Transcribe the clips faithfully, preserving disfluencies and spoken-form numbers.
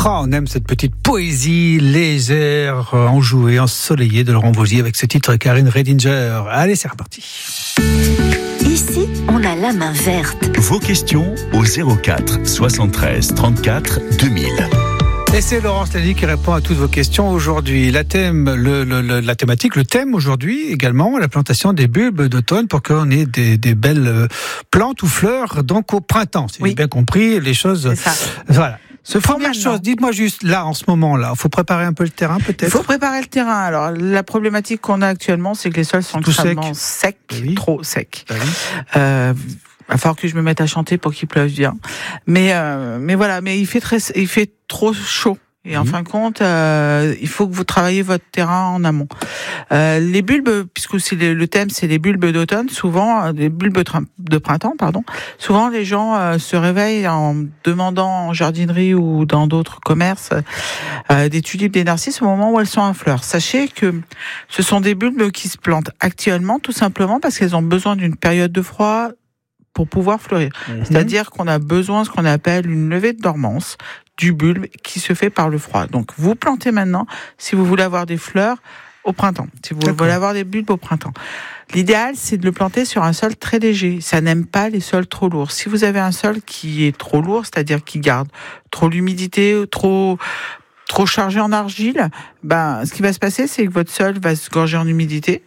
Oh, on aime cette petite poésie légère, enjouée, ensoleillée de Laurent Vaugy avec ce titre Karine Redinger. Allez, c'est reparti. Ici, on a la main verte. Vos questions au zéro quatre soixante-treize trente-quatre deux mille. Et c'est Laurence Lely qui répond à toutes vos questions aujourd'hui. La, thème, le, le, le, la thématique, le thème aujourd'hui également, la plantation des bulbes d'automne pour qu'on ait des, des belles plantes ou fleurs donc au printemps. Si oui. J'ai bien compris, les choses. C'est ça. Voilà. Ce première chose, dites-moi juste là, en ce moment-là, il faut préparer un peu le terrain peut-être. Il faut préparer le terrain. Alors, la problématique qu'on a actuellement, c'est que les sols sont tout extrêmement sec. secs, oui. trop secs. Oui. Euh, il va falloir que je me mette à chanter pour qu'il pleuve bien. Mais, euh, mais voilà, mais il fait très, il fait trop chaud. Et en mmh. fin de compte, euh, il faut que vous travaillez votre terrain en amont. Euh, les bulbes, puisque c'est le, le thème, c'est les bulbes d'automne. Souvent, les bulbes de printemps, pardon. Souvent, les gens euh, se réveillent en demandant en jardinerie ou dans d'autres commerces euh, des tulipes, des narcisses au moment où elles sont en fleurs. Sachez que ce sont des bulbes qui se plantent actuellement, tout simplement parce qu'elles ont besoin d'une période de froid pour pouvoir fleurir. Mmh. C'est-à-dire qu'on a besoin de ce qu'on appelle une levée de dormance du bulbe qui se fait par le froid. Donc, vous plantez maintenant si vous voulez avoir des fleurs au printemps, si vous D'accord. voulez avoir des bulbes au printemps. L'idéal, c'est de le planter sur un sol très léger. Ça n'aime pas les sols trop lourds. Si vous avez un sol qui est trop lourd, c'est-à-dire qui garde trop l'humidité, trop trop chargé en argile, ben, ce qui va se passer, c'est que votre sol va se gorger en humidité.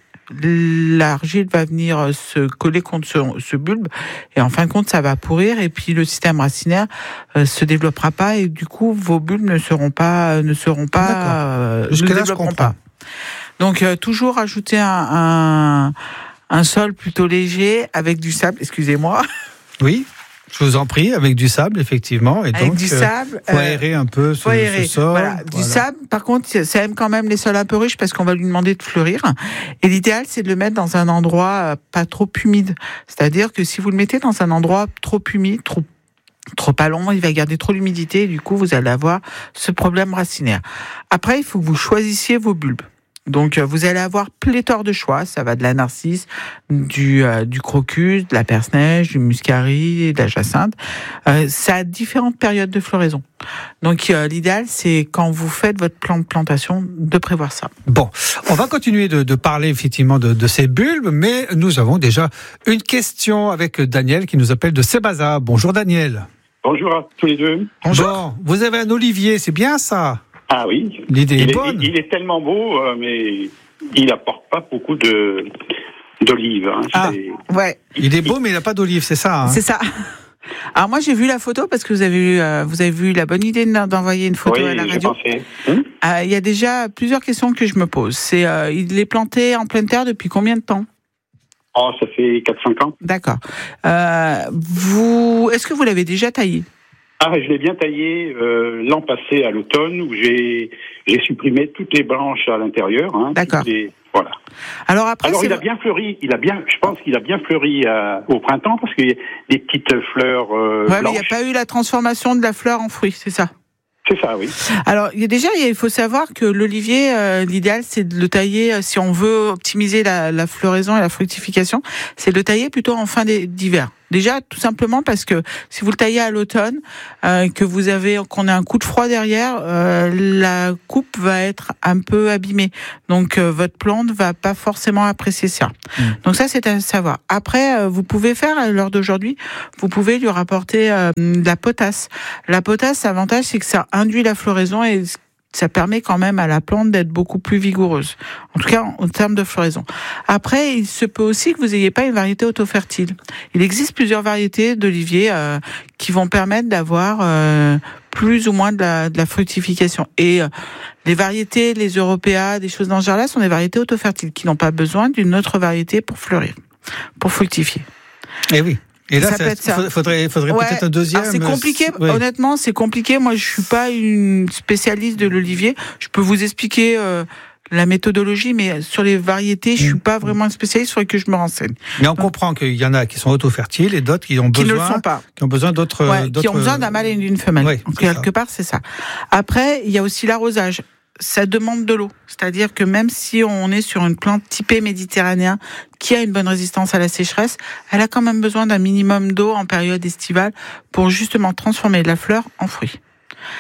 L'argile va venir se coller contre ce, ce bulbe et en fin de compte ça va pourrir et puis le système racinaire euh, se développera pas et du coup vos bulbes ne seront pas ne seront pas euh, ne se développeront pas. Donc euh, toujours ajouter un, un un sol plutôt léger avec du sable, excusez-moi. Oui. Je vous en prie, avec du sable, effectivement. Et avec donc, du sable. Il faut aérer un peu ce, aérer, ce sol. Voilà. Du voilà. sable, par contre, ça aime quand même les sols un peu riches parce qu'on va lui demander de fleurir. Et l'idéal, c'est de le mettre dans un endroit pas trop humide. C'est-à-dire que si vous le mettez dans un endroit trop humide, trop trop pas long, il va garder trop l'humidité et du coup, vous allez avoir ce problème racinaire. Après, il faut que vous choisissiez vos bulbes. Donc, vous allez avoir pléthore de choix. Ça va de la narcisse, du, euh, du crocus, de la perce-neige, du muscari, de la jacinthe. Euh, ça a différentes périodes de floraison. Donc, euh, l'idéal, c'est quand vous faites votre plan de plantation, de prévoir ça. Bon, on va continuer de, de parler effectivement de, de ces bulbes, mais nous avons déjà une question avec Daniel qui nous appelle de Sébaza. Bonjour Daniel. Bonjour à tous les deux. Bonjour. Bon, vous avez un olivier, c'est bien ça? Ah oui. L'idée il est bonne. Il, il est tellement beau, euh, mais il n'apporte pas beaucoup de d'olives. Hein. Ah, ouais. Il est beau, mais il n'a pas d'olives, c'est ça hein. C'est ça. Alors moi j'ai vu la photo parce que vous avez eu, euh, vous avez vu la bonne idée d'envoyer une photo oui, à la radio. Il hum euh, y a déjà plusieurs questions que je me pose. C'est euh, il est planté en pleine terre depuis combien de temps? Oh, ça fait quatre cinq ans. D'accord. Euh, vous, est-ce que vous l'avez déjà taillé? Ah, je l'ai bien taillé euh, l'an passé à l'automne où j'ai j'ai supprimé toutes les branches à l'intérieur. Hein, D'accord. Les, voilà. Alors après, Alors c'est... il a bien fleuri. Il a bien. Je pense qu'il a bien fleuri euh, au printemps parce qu'il y a des petites fleurs euh, ouais, blanches. mais il n'y a pas eu la transformation de la fleur en fruit, c'est ça? C'est ça, oui. Alors, il y a déjà, il faut savoir que l'olivier, euh, l'idéal, c'est de le tailler, euh, si on veut optimiser la, la floraison et la fructification, c'est de le tailler plutôt en fin d'hiver. Déjà, tout simplement parce que si vous le taillez à l'automne, euh, que vous avez, qu'on a un coup de froid derrière, euh, la coupe va être un peu abîmée. Donc, euh, votre plante va pas forcément apprécier ça. Mmh. Donc ça, c'est à savoir. Après, euh, vous pouvez faire, à l'heure d'aujourd'hui, vous pouvez lui rapporter euh, de la potasse. La potasse, l'avantage, c'est que ça induit la floraison et ça permet quand même à la plante d'être beaucoup plus vigoureuse. En tout cas, en, en termes de floraison. Après, il se peut aussi que vous n'ayez pas une variété autofertile. Il existe plusieurs variétés d'oliviers euh, qui vont permettre d'avoir euh, plus ou moins de la, de la fructification. Et euh, les variétés, les européas, des choses dans ce genre-là, sont des variétés autofertiles qui n'ont pas besoin d'une autre variété pour fleurir, pour fructifier. Eh oui. Et là, ça il faudrait, faudrait ouais. peut-être un deuxième. Alors c'est compliqué, ouais. Honnêtement, c'est compliqué. Moi, je suis pas une spécialiste de l'olivier. Je peux vous expliquer euh, la méthodologie, mais sur les variétés, je suis pas vraiment un spécialiste. Il faudrait que je me renseigne. Mais on Donc, comprend qu'il y en a qui sont auto-fertiles et d'autres qui ont besoin, qui ne le sont pas, qui ont besoin d'autres, ouais, d'autres... qui ont besoin d'un mâle et d'une femelle. Ouais, Donc, quelque ça. part, c'est ça. Après, il y a aussi l'arrosage. Ça demande de l'eau. C'est-à-dire que même si on est sur une plante typée méditerranéen qui a une bonne résistance à la sécheresse, elle a quand même besoin d'un minimum d'eau en période estivale pour justement transformer la fleur en fruit.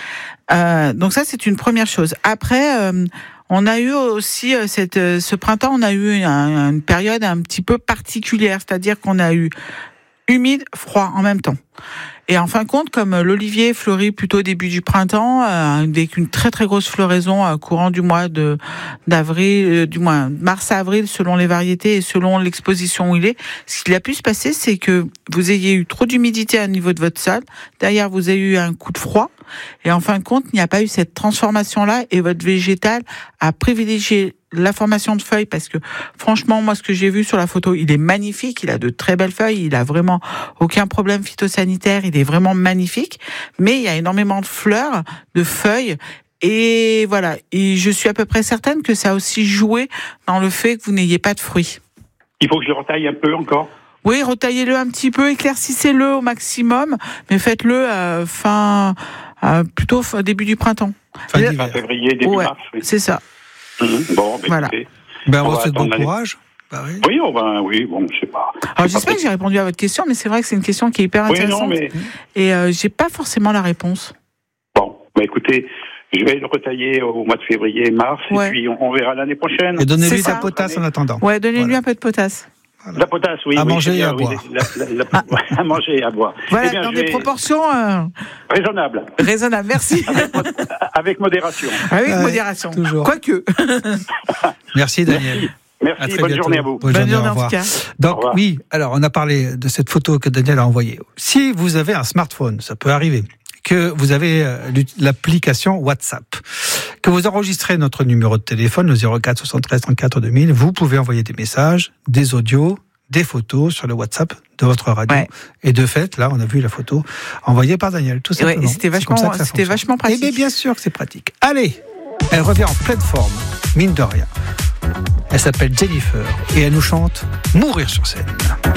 Euh, donc ça, c'est une première chose. Après, euh, on a eu aussi euh, cette, euh, ce printemps, on a eu un, une période un petit peu particulière, c'est-à-dire qu'on a eu humide, froid en même temps. Et en fin de compte, comme l'olivier fleurit plutôt au début du printemps, euh, avec une très très grosse floraison euh, courant du mois de d'avril, euh, du mois mars à avril, selon les variétés et selon l'exposition où il est, ce qu'il a pu se passer, c'est que vous ayez eu trop d'humidité à niveau de votre sol. Derrière, vous avez eu un coup de froid. Et en fin de compte, il n'y a pas eu cette transformation-là et votre végétal a privilégié la formation de feuilles parce que franchement, moi, ce que j'ai vu sur la photo, il est magnifique, il a de très belles feuilles, il a vraiment aucun problème phytosanitaire, il est vraiment magnifique, mais il y a énormément de fleurs, de feuilles. Et voilà, et je suis à peu près certaine que ça a aussi joué dans le fait que vous n'ayez pas de fruits. Il faut que je le retaille un peu encore? Oui, retaillez-le un petit peu, éclaircissez-le au maximum, mais faites-le euh, fin, euh, plutôt fin, début du printemps. Fin, Là, fin février, début ouais, mars. Oui. C'est ça. Mmh, bon, ben, voilà. écoutez, ben, on on va va souhaiter bon attendre courage. Bah oui. Oui, oh ben, oui, bon, je sais pas. Alors, j'espère que j'ai répondu à votre question, mais c'est vrai que c'est une question qui est hyper intéressante. Oui, non, mais... Et euh, j'ai pas forcément la réponse. Bon, bah écoutez, je vais le retailler au mois de février, mars, ouais. Et puis on, on verra l'année prochaine. Et donnez-lui de la potasse en attendant. Ouais, donnez-lui voilà. un peu de potasse. Voilà. La potasse, oui. À oui, manger et à oui, boire. La, la, la, la, ah. À manger et à boire. Voilà, eh bien, dans des vais... proportions... Euh... Raisonnables. Raisonnables, merci. Avec, avec modération. Avec ouais, modération. Toujours. Quoique. Merci, Daniel. Merci, merci bonne bientôt. Journée à vous. Bonne, bonne journée, en tout cas. Donc, oui, alors, on a parlé de cette photo que Daniel a envoyée. Si vous avez un smartphone, ça peut arriver, que vous avez l'application WhatsApp, que vous enregistrez notre numéro de téléphone, le zéro quatre soixante-treize trente-quatre deux mille, vous pouvez envoyer des messages, des audios, des photos sur le WhatsApp de votre radio. Ouais. Et de fait, là, on a vu la photo envoyée par Daniel, tout simplement. Ouais, c'était vachement, c'était vachement pratique. Et bien sûr que c'est pratique. Allez, elle revient en pleine forme, mine de rien. Elle s'appelle Jennifer et elle nous chante « Mourir sur scène ».